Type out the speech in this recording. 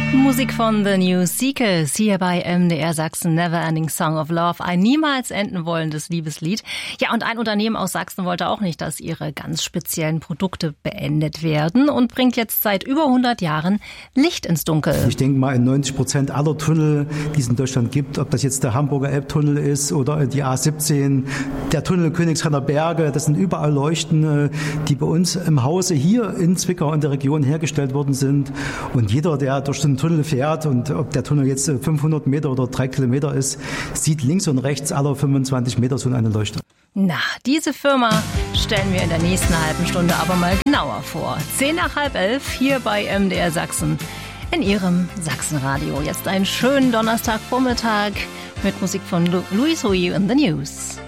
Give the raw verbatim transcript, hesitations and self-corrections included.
Musik von The New Seekers hier bei M D R Sachsen, Never Ending Song of Love, ein niemals enden wollendes Liebeslied. Ja, und ein Unternehmen aus Sachsen wollte auch nicht, dass ihre ganz speziellen Produkte beendet werden und bringt jetzt seit über hundert Jahren Licht ins Dunkel. Ich denke mal, in neunzig Prozent aller Tunnel, die es in Deutschland gibt, ob das jetzt der Hamburger Elbtunnel ist oder die A siebzehn, der Tunnel Königshainer Berge, das sind überall Leuchten, die bei uns im Hause hier in Zwickau in der Region hergestellt worden sind. Und jeder, der durch den Tunnel fährt und ob der Tunnel jetzt fünfhundert Meter oder drei Kilometer ist, sieht links und rechts aller fünfundzwanzig Meter so eine Leuchte. Na, diese Firma stellen wir in der nächsten halben Stunde aber mal genauer vor. Zehn nach halb elf hier bei M D R Sachsen in Ihrem Sachsenradio. Jetzt einen schönen Donnerstagvormittag mit Musik von Lu- Louis Hui in the News.